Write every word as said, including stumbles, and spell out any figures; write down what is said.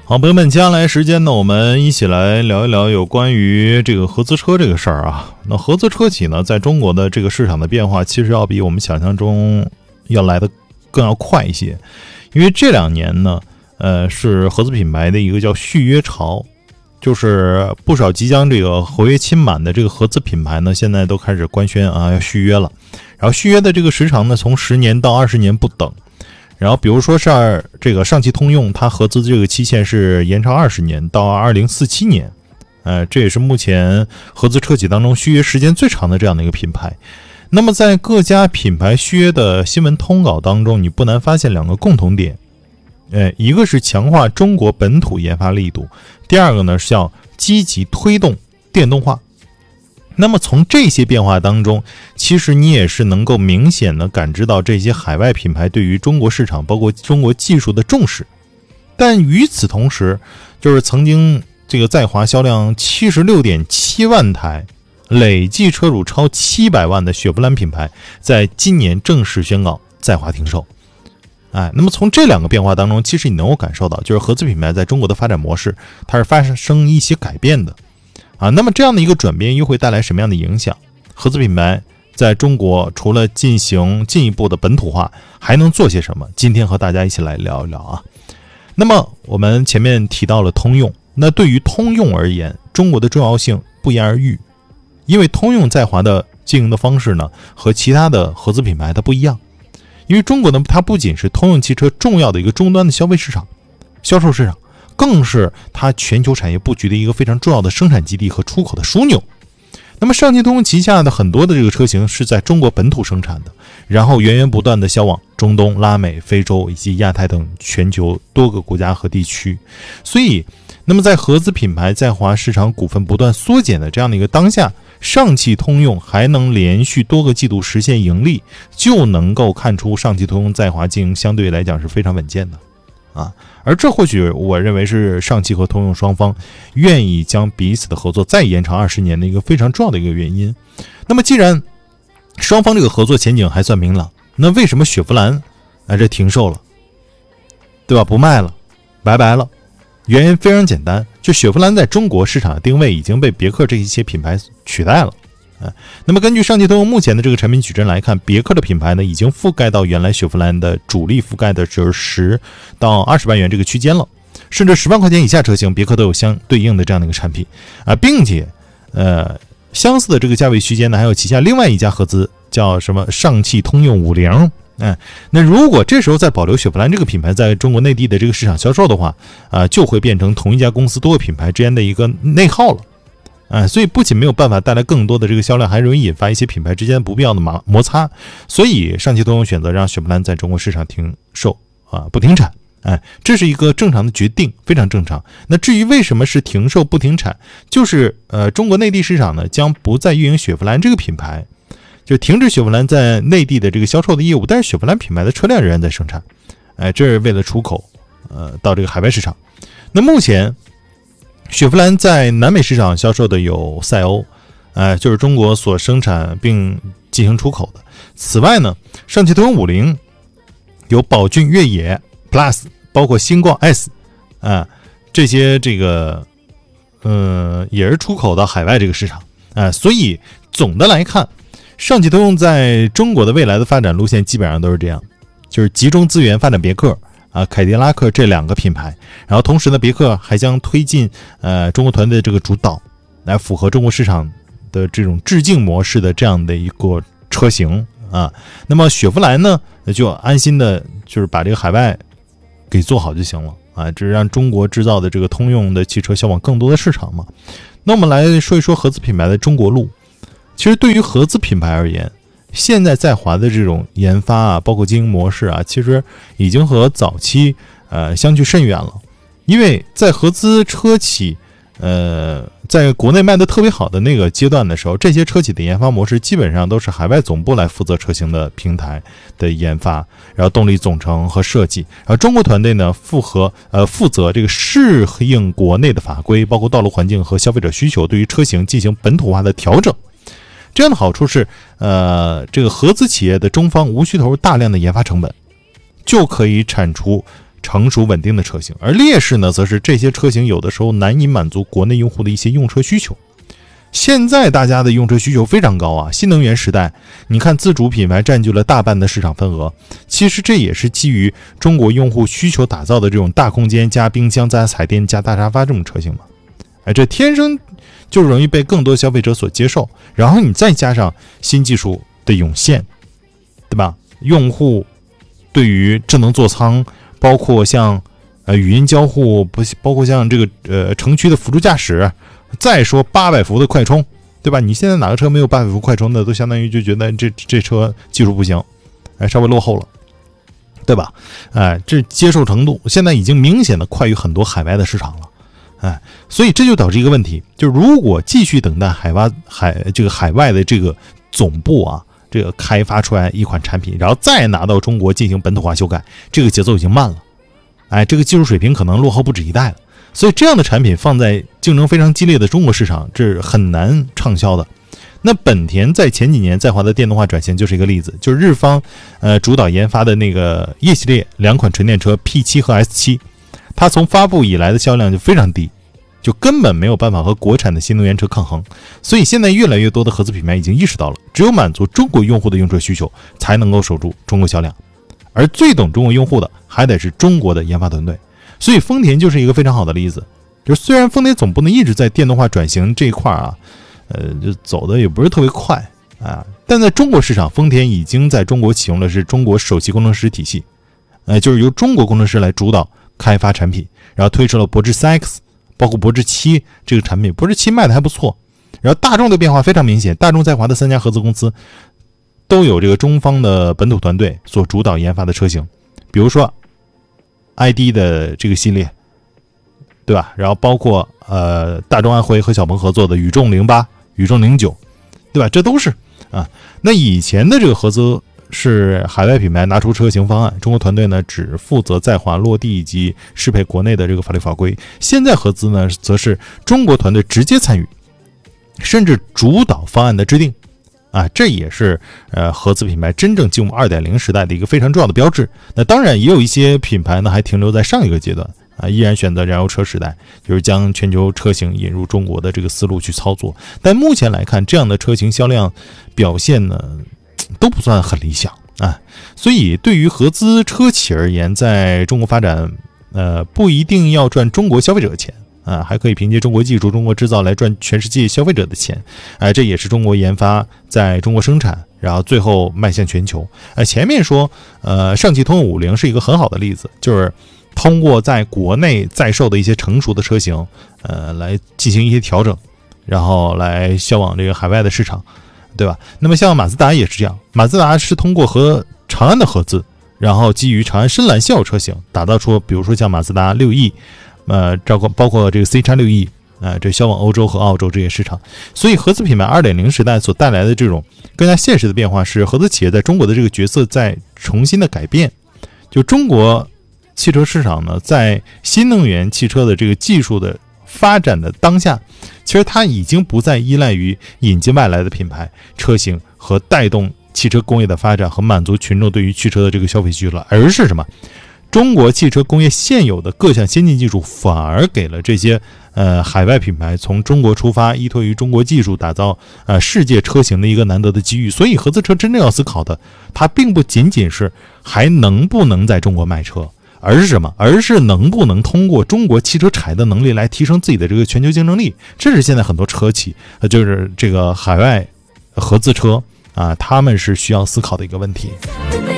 好，朋友们，接下来时间呢，我们一起来聊一聊有关于这个合资车这个事儿啊。那合资车企呢，在中国的这个市场的变化，其实要比我们想象中要来的更要快一些。因为这两年呢，呃，是合资品牌的一个叫续约潮，就是不少即将这个合约期满的这个合资品牌呢，现在都开始官宣啊要续约了。然后续约的这个时长呢，从十年到二十年不等。然后比如说是这个上汽通用，它合资这个期限是延长二十年到二零四七年，呃，这也是目前合资车企当中续约时间最长的这样的一个品牌。那么在各家品牌续约的新闻通稿当中，你不难发现两个共同点，呃，一个是强化中国本土研发力度，第二个呢是要积极推动电动化。那么从这些变化当中，其实你也是能够明显的感知到这些海外品牌对于中国市场包括中国技术的重视。但与此同时，就是曾经这个在华销量 七十六点七万台，累计车主超七百万的雪佛兰品牌，在今年正式宣告在华停售。哎，那么从这两个变化当中，其实你能够感受到，就是合资品牌在中国的发展模式，它是发生一些改变的。啊，那么这样的一个转变又会带来什么样的影响？合资品牌在中国除了进行进一步的本土化，还能做些什么？今天和大家一起来聊一聊啊。那么我们前面提到了通用，那对于通用而言，中国的重要性不言而喻，因为通用在华的经营的方式呢，和其他的合资品牌它不一样。因为中国呢，它不仅是通用汽车重要的一个终端的消费市场、销售市场，更是它全球产业布局的一个非常重要的生产基地和出口的枢纽。那么上汽通用旗下的很多的这个车型是在中国本土生产的，然后源源不断的销往中东、拉美、非洲以及亚太等全球多个国家和地区。所以那么在合资品牌在华市场股份不断缩减的这样的一个当下，上汽通用还能连续多个季度实现盈利，就能够看出上汽通用在华经营相对来讲是非常稳健的啊，而这或许我认为是上汽和通用双方愿意将彼此的合作再延长二十年的一个非常重要的一个原因。那么既然双方这个合作前景还算明朗，那为什么雪佛兰啊这停售了，对吧？不卖了，拜拜了。原因非常简单，就雪佛兰在中国市场的定位已经被别克这一些品牌取代了。那么根据上汽通用目前的这个产品矩阵来看，别克的品牌呢已经覆盖到原来雪佛兰的主力覆盖的就是十到二十万元这个区间了，甚至十万块钱以下车型别克都有相对应的这样的一个产品啊，并且呃相似的这个价位区间呢，还有旗下另外一家合资叫什么上汽通用五菱。哎，那如果这时候再保留雪佛兰这个品牌在中国内地的这个市场销售的话啊，就会变成同一家公司多个品牌之间的一个内耗了。哎，所以不仅没有办法带来更多的这个销量，还容易引发一些品牌之间不必要的摩擦。所以上汽通用选择让雪佛兰在中国市场停售啊，不停产。哎，这是一个正常的决定，非常正常。那至于为什么是停售不停产，就是呃中国内地市场呢将不再运营雪佛兰这个品牌，就停止雪佛兰在内地的这个销售的业务，但是雪佛兰品牌的车辆仍然在生产。哎，这是为了出口呃到这个海外市场。那目前雪佛兰在南美市场销售的有赛欧，呃，就是中国所生产并进行出口的。此外呢，上汽通用五菱有宝骏越野 Plus， 包括星光 S， 啊、呃，这些这个呃也是出口到海外这个市场啊、呃。所以总的来看，上汽通用在中国的未来的发展路线基本上都是这样，就是集中资源发展别克。啊，凯迪拉克这两个品牌，然后同时呢，别克还将推进呃中国团队这个主导，来符合中国市场的这种致敬模式的这样的一个车型啊。那么雪佛兰呢，就安心的就是把这个海外给做好就行了啊，这是让中国制造的这个通用的汽车销往更多的市场嘛。那我们来说一说合资品牌的中国路。其实对于合资品牌而言，现在在华的这种研发啊，包括经营模式啊，其实已经和早期呃相去甚远了。因为在合资车企呃在国内卖的特别好的那个阶段的时候，这些车企的研发模式基本上都是海外总部来负责车型的平台的研发，然后动力总成和设计，然后中国团队呢负责呃负责这个适应国内的法规，包括道路环境和消费者需求，对于车型进行本土化的调整。这样的好处是，呃，这个合资企业的中方无需投入大量的研发成本，就可以产出成熟稳定的车型，而劣势呢，则是这些车型有的时候难以满足国内用户的一些用车需求。现在大家的用车需求非常高啊，新能源时代，你看自主品牌占据了大半的市场份额，其实这也是基于中国用户需求打造的这种大空间加冰箱加彩电加大沙发这种车型嘛。哎，这天生就容易被更多消费者所接受，然后你再加上新技术的涌现，对吧？用户对于智能座舱，包括像呃语音交互，不包括像这个呃城区的辅助驾驶，再说八百伏的快充，对吧？你现在哪个车没有八百伏快充的，都相当于就觉得这这车技术不行，哎，稍微落后了，对吧？哎，这接受程度现在已经明显的快于很多海外的市场了。哎，所以这就导致一个问题，就如果继续等待海外海这个海外的这个总部啊，这个开发出来一款产品，然后再拿到中国进行本土化修改，这个节奏已经慢了。哎，这个技术水平可能落后不止一代了。所以这样的产品放在竞争非常激烈的中国市场，这是很难畅销的。那本田在前几年在华的电动化转型就是一个例子，就是日方呃主导研发的那个E系列两款纯电车 P 七 和 S 七， 它从发布以来的销量就非常低，就根本没有办法和国产的新能源车抗衡。所以现在越来越多的合资品牌已经意识到了，只有满足中国用户的用车需求，才能够守住中国销量。而最懂中国用户的还得是中国的研发团队。所以丰田就是一个非常好的例子，就是虽然丰田总部呢一直在电动化转型这一块啊，呃，就走的也不是特别快啊，但在中国市场，丰田已经在中国启用的是中国首席工程师体系，呃，就是由中国工程师来主导开发产品，然后推出了博智 四 X， 包括博智七这个产品，博智七卖的还不错。然后大众的变化非常明显，大众在华的三家合资公司都有这个中方的本土团队所主导研发的车型，比如说I D 的这个系列，对吧？然后包括呃大众安徽和小鹏合作的宇众零八、宇众零九，对吧？这都是啊。那以前的这个合资是海外品牌拿出车型方案，中国团队呢只负责在华落地以及适配国内的这个法律法规。现在合资呢，则是中国团队直接参与，甚至主导方案的制定。啊，这也是呃合资品牌真正进入 二点零 时代的一个非常重要的标志。那当然也有一些品牌呢还停留在上一个阶段啊，依然选择燃油车时代，就是将全球车型引入中国的这个思路去操作。但目前来看，这样的车型销量表现呢都不算很理想啊。所以对于合资车企而言，在中国发展呃不一定要赚中国消费者的钱啊，还可以凭借中国技术、中国制造来赚全世界消费者的钱，哎、呃，这也是中国研发在中国生产，然后最后迈向全球。哎、呃，前面说，呃，上汽通用五菱是一个很好的例子，就是通过在国内在售的一些成熟的车型，呃，来进行一些调整，然后来销往这个海外的市场，对吧？那么像马自达也是这样，马自达是通过和长安的合资，然后基于长安深蓝现有车型，打造出比如说像马自达六 E。呃，包括包括这个 C X 六 E， 呃，这销往欧洲和澳洲这些市场。所以合资品牌 二点零 时代所带来的这种更加现实的变化，是合资企业在中国的这个角色在重新的改变。就中国汽车市场呢，在新能源汽车的这个技术的发展的当下，其实它已经不再依赖于引进外来的品牌车型和带动汽车工业的发展和满足群众对于汽车的这个消费需求了，而是什么？中国汽车工业现有的各项先进技术，反而给了这些呃海外品牌从中国出发，依托于中国技术打造呃世界车型的一个难得的机遇。所以合资车真正要思考的，它并不仅仅是还能不能在中国卖车，而是什么？而是能不能通过中国汽车产业的能力来提升自己的这个全球竞争力。这是现在很多车企，呃，就是这个海外合资车啊，他们是需要思考的一个问题。